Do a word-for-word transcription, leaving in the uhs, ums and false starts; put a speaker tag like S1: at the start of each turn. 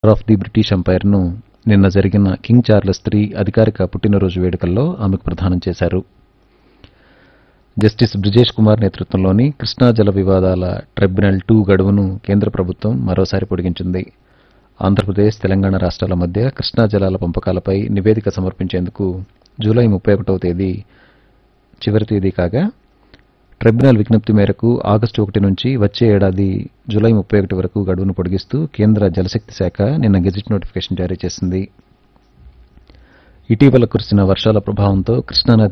S1: Of the British ఎంపైర్ను నిన్న జరిగిన king Charles three అధికారిక పుట్టినరోజు వేడుకల్లో ఆమెకు ప్రదానం చేశారు. జస్టిస్ బ్రిజేష్ కుమార్ నేతృత్వంలోని కృష్ణా జల వివాదాల ట్రైబ్యునల్ టూ గడువును కేంద్ర ప్రభుత్వం మరోసారి పొడిగించింది. ఆంధ్రప్రదేశ్, తెలంగాణ రాష్ట్రాల మధ్య కృష్ణా జలాల పంపకాలపై నివేదిక సమర్పించేందుకు జూలై ముప్పై ఒకటవ తేదీ చివరి తేదీ కాగా, ట్రైబ్యునల్ విజ్ఞప్తి మేరకు ఆగస్టు ఒకటి నుంచి వచ్చే ఏడాది జూలై ముప్పై ఒకటి వరకు గడువును పొడిగిస్తూ కేంద్ర జలశక్తి శాఖ నిన్న గెజిట్ నోటిఫికేషన్ జారీ చేసింది. ఇటీవల కురిసిన వర్షాల ప్రభావంతో కృష్ణానది